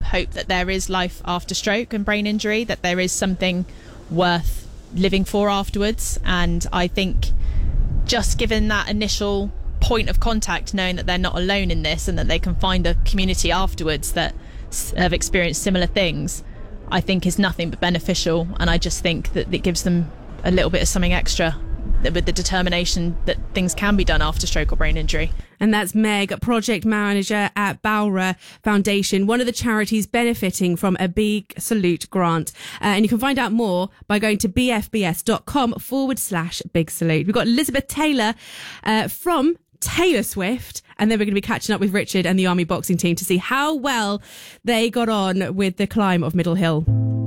hope that there is life after stroke and brain injury, that there is something worth living for afterwards. And I think just given that initial point of contact, knowing that they're not alone in this and that they can find a community afterwards that have experienced similar things, I think is nothing but beneficial. And I just think that it gives them a little bit of something extra with the determination that things can be done after stroke or brain injury. And that's Meg, project manager at Bowra Foundation, one of the charities benefiting from a Big Salute grant. And you can find out more by going to bfbs.com/Big Salute. We've got Elizabeth Taylor from Taylor Swift, and then we're going to be catching up with Richard and the Army boxing team to see how well they got on with the climb of Middle Hill.